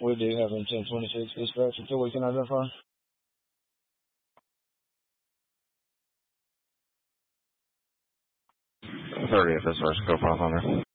We do have in 1026 dispatch until we can identify. 30th is our scope 500.